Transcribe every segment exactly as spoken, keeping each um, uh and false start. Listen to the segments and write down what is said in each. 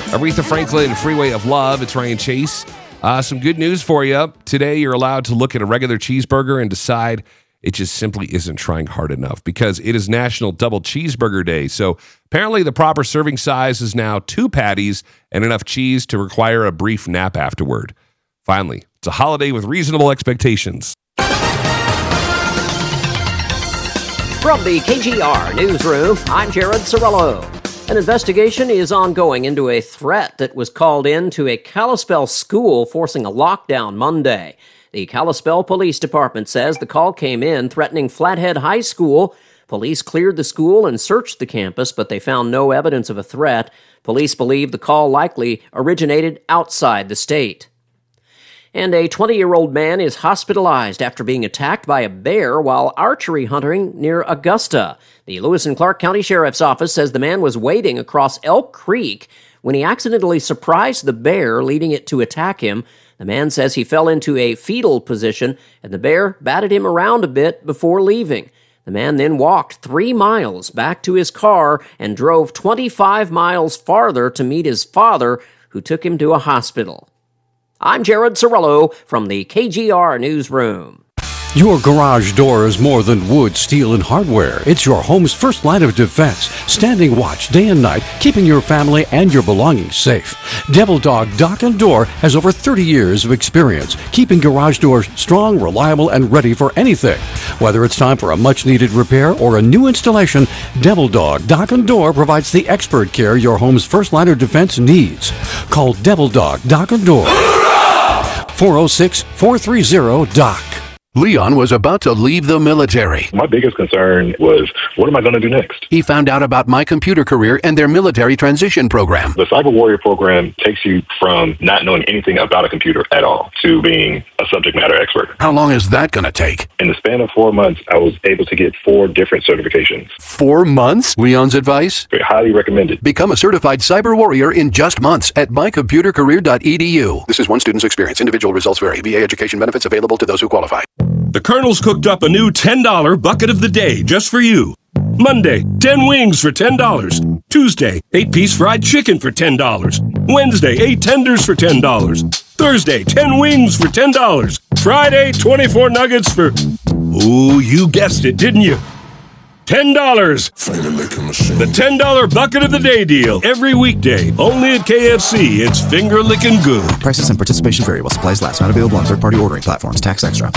Aretha Franklin, Freeway of Love. It's Ryan Chase. Uh, some good news for you. Today, you're allowed to look at a regular cheeseburger and decide it just simply isn't trying hard enough because it is National Double Cheeseburger Day. So apparently the proper serving size is now two patties and enough cheese to require a brief nap afterward. Finally, it's a holiday with reasonable expectations. From the K G R Newsroom, I'm Jared Cirillo. An investigation is ongoing into a threat that was called in to a Kalispell school forcing a lockdown Monday. The Kalispell Police Department says the call came in threatening Flathead High School. Police cleared the school and searched the campus, but they found no evidence of a threat. Police believe the call likely originated outside the state. And a twenty-year-old man is hospitalized after being attacked by a bear while archery hunting near Augusta. The Lewis and Clark County Sheriff's Office says the man was wading across Elk Creek when he accidentally surprised the bear, leading it to attack him. The man says he fell into a fetal position, and the bear batted him around a bit before leaving. The man then walked three miles back to his car and drove twenty-five miles farther to meet his father, who took him to a hospital. I'm Jared Cirillo from the K G R Newsroom. Your garage door is more than wood, steel, and hardware. It's your home's first line of defense, standing watch day and night, keeping your family and your belongings safe. Devil Dog Dock and Door has over thirty years of experience, keeping garage doors strong, reliable, and ready for anything. Whether it's time for a much-needed repair or a new installation, Devil Dog Dock and Door provides the expert care your home's first line of defense needs. Call Devil Dog Dock and Door. four oh six, four three zero, D O C. Leon was about to leave the military. My biggest concern was, what am I going to do next? He found out about My Computer Career and their military transition program. The Cyber Warrior program takes you from not knowing anything about a computer at all to being a subject matter expert. How long is that going to take? In the span of four months, I was able to get four different certifications. Four months? Leon's advice? Highly recommended. Become a certified cyber warrior in just months at my computer career dot e d u. This is one student's experience. Individual results vary. V A education benefits available to those who qualify. The Colonel's cooked up a new ten dollar bucket of the day just for you. Monday, ten wings for ten dollars. Tuesday, eight piece fried chicken for ten dollars. Wednesday, eight tenders for ten dollars. Thursday, ten wings for ten dollars. Friday, twenty-four nuggets for... Ooh, you guessed it, didn't you? ten dollars. The ten dollar bucket of the day deal. Every weekday. Only at K F C. It's finger licking good. Prices and participation vary while supplies last. Not available on third-party ordering platforms. Tax extra.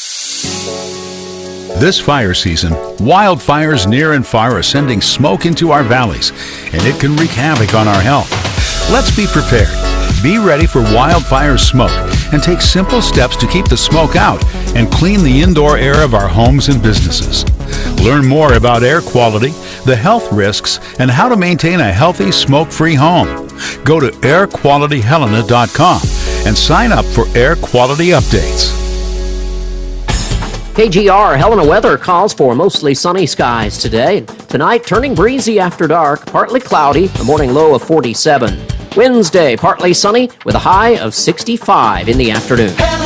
This fire season, wildfires near and far are sending smoke into our valleys, and it can wreak havoc on our health. Let's be prepared. Be ready for wildfire smoke and take simple steps to keep the smoke out and clean the indoor air of our homes and businesses. Learn more about air quality, the health risks, and how to maintain a healthy, smoke-free home. Go to air quality helena dot com and sign up for air quality updates. K G R Helena weather calls for mostly sunny skies today. Tonight, turning breezy after dark, partly cloudy, a morning low of forty-seven. Wednesday, partly sunny with a high of sixty-five in the afternoon.